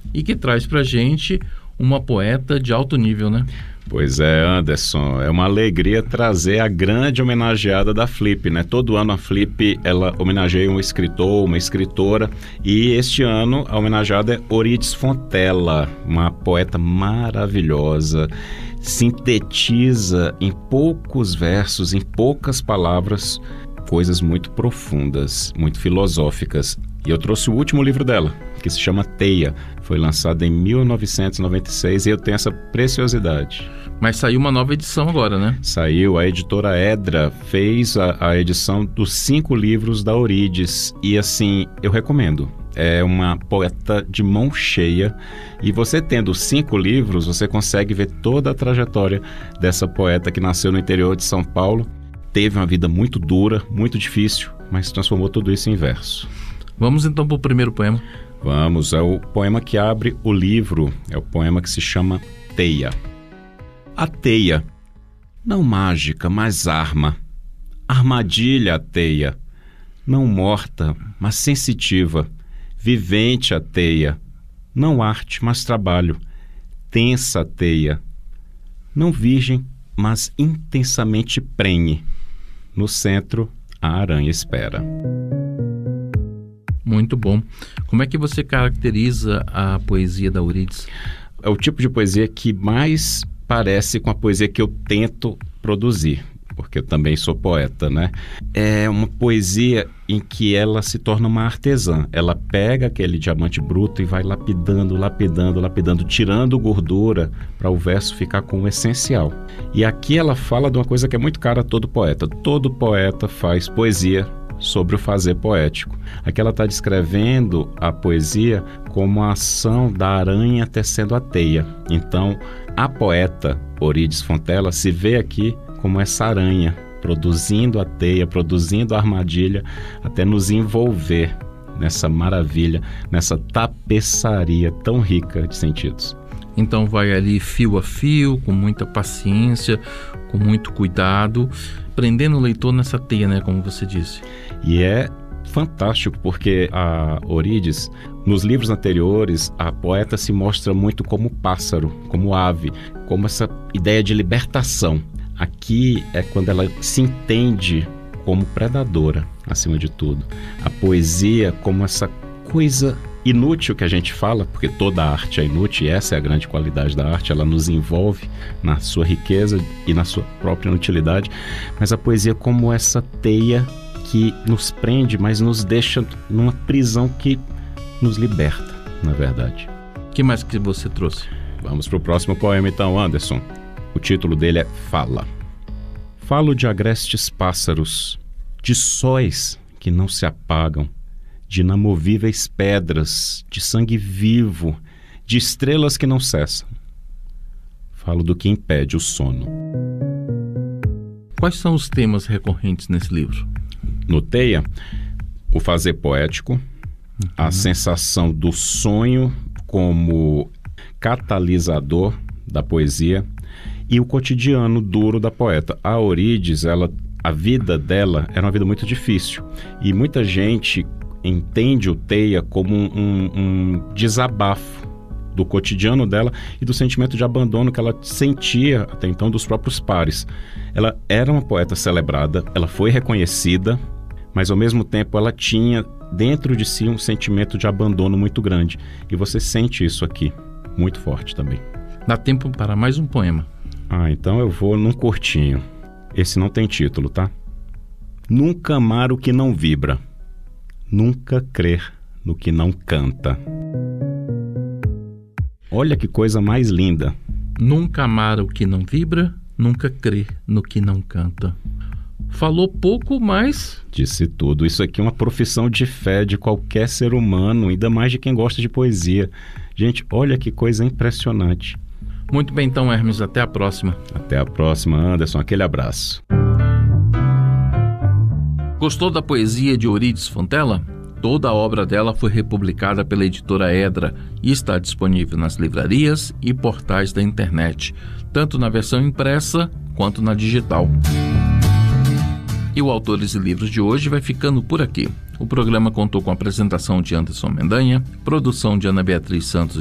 e que traz para a gente uma poeta de alto nível, né? Pois é, Anderson, é uma alegria trazer a grande homenageada da Flip, né? Todo ano a Flip, ela homenageia um escritor, uma escritora, e este ano a homenageada é Eurídice Fontella, uma poeta maravilhosa, sintetiza em poucos versos, em poucas palavras, coisas muito profundas, muito filosóficas. E eu trouxe o último livro dela, que se chama Teia. Foi lançado em 1996 e eu tenho essa preciosidade. Mas saiu uma nova edição agora, né? Saiu, a editora Edra fez a edição dos 5 livros da Eurídice. E assim, eu recomendo. É uma poeta de mão cheia. E você tendo 5 livros, você consegue ver toda a trajetória dessa poeta que nasceu no interior de São Paulo. Teve uma vida muito dura, muito difícil, mas transformou tudo isso em verso. Vamos então para o primeiro poema. Vamos, é o poema que abre o livro, é o poema que se chama Teia. A teia, não mágica, mas arma. Armadilha a teia, não morta, mas sensitiva. Vivente a teia, não arte, mas trabalho. Tensa a teia, não virgem, mas intensamente prenhe. No centro, a aranha espera. Muito bom. Como é que você caracteriza a poesia da Eurídice? É o tipo de poesia que mais parece com a poesia que eu tento produzir, porque eu também sou poeta, né? É uma poesia em que ela se torna uma artesã. Ela pega aquele diamante bruto e vai lapidando, lapidando, lapidando, tirando gordura para o verso ficar com o essencial. E aqui ela fala de uma coisa que é muito cara a todo poeta. Todo poeta faz poesia sobre o fazer poético. Aqui ela está descrevendo a poesia como a ação da aranha tecendo a teia. Então, a poeta Eurídice Fontella se vê aqui como essa aranha, produzindo a teia, produzindo a armadilha, até nos envolver nessa maravilha, nessa tapeçaria tão rica de sentidos. Então vai ali fio a fio, com muita paciência, com muito cuidado, prendendo o leitor nessa teia, né, como você disse. E é fantástico, porque a Eurídice, nos livros anteriores, a poeta se mostra muito como pássaro, como ave, como essa ideia de libertação. Aqui é quando ela se entende como predadora, acima de tudo. A poesia como essa coisa inútil que a gente fala, porque toda arte é inútil, e essa é a grande qualidade da arte, ela nos envolve na sua riqueza e na sua própria inutilidade, mas a poesia como essa teia que nos prende, mas nos deixa numa prisão que nos liberta, na verdade. O que mais que você trouxe? Vamos para o próximo poema então, Anderson. O título dele é Fala. Falo de agrestes pássaros, de sóis que não se apagam, de inamovíveis pedras, de sangue vivo, de estrelas que não cessam. Falo do que impede o sono. Quais são os temas recorrentes nesse livro? No Teia, o fazer poético, a sensação do sonho como catalisador da poesia e o cotidiano duro da poeta. A Eurídice, a vida dela era uma vida muito difícil e muita gente entende o Teia como um desabafo do cotidiano dela e do sentimento de abandono que ela sentia até então dos próprios pares. Ela era uma poeta celebrada, ela foi reconhecida, mas ao mesmo tempo ela tinha dentro de si um sentimento de abandono muito grande. E você sente isso aqui, muito forte também. Dá tempo para mais um poema. Então eu vou num curtinho. Esse não tem título, tá? Nunca amar o que não vibra. Nunca crer no que não canta. Olha que coisa mais linda. Nunca amar o que não vibra, nunca crer no que não canta. Falou pouco, mas disse tudo. Isso aqui é uma profissão de fé de qualquer ser humano, ainda mais de quem gosta de poesia. Gente, olha que coisa impressionante. Muito bem então, Hermes, até a próxima. Até a próxima, Anderson. Aquele abraço. Gostou da poesia de Eurídice Fontella? Toda a obra dela foi republicada pela editora Edra e está disponível nas livrarias e portais da internet, tanto na versão impressa quanto na digital. E o Autores e Livros de hoje vai ficando por aqui. O programa contou com a apresentação de Anderson Mendanha, produção de Ana Beatriz Santos